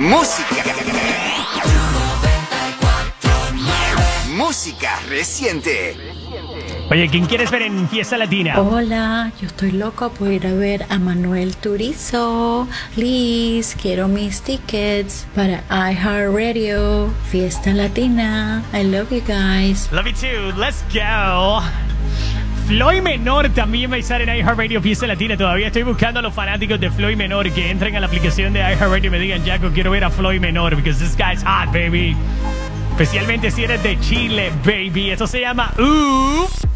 Música. Música reciente. Oye, ¿quién quieres ver en Fiesta Latina? Hola, yo estoy loca por ir a ver a Manuel Turizo. Please, quiero mis tickets para iHeartRadio Fiesta Latina. I love you guys. Love you too. Let's go. Floyd Menor también va a estar en iHeartRadio Fiesta Latina. Todavía estoy buscando a los fanáticos de Floyd Menor que entren a la aplicación de iHeartRadio y me digan, Jaco, quiero ver a Floyd Menor because this guy's hot, baby. Especialmente si eres de Chile, baby. Esto se llama